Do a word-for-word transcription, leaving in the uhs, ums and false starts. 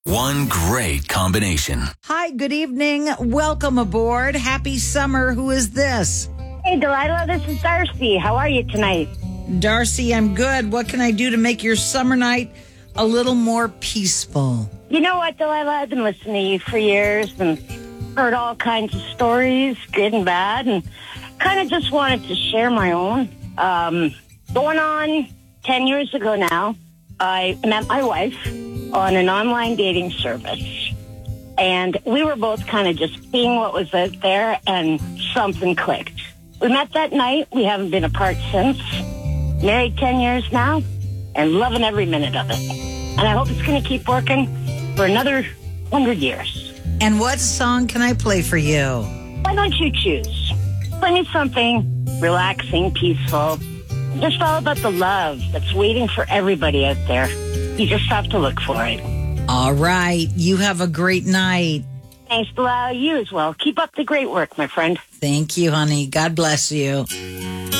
One great combination. Hi, good evening. Welcome aboard. Happy summer. Who is this? Hey, Delilah, this is Darcy. How are you tonight? Darcy, I'm good. What can I do to make your summer night a little more peaceful? You know what, Delilah? I've been listening to you for years and heard all kinds of stories, good and bad, and kind of just wanted to share my own. Um, going on ten years ago now, I met my wife on an online dating service. And we were both kind of just seeing what was out there, and something clicked. We met that night. We haven't been apart since. Married ten years now, and loving every minute of it. And I hope it's going to keep working for another hundred years. And what song can I play for you? Why don't you choose? Play me something relaxing, peaceful. Just all about the love that's waiting for everybody out there. You just have to look for it. All right. You have a great night. Thanks, Delilah. You as well. Keep up the great work, my friend. Thank you, honey. God bless you.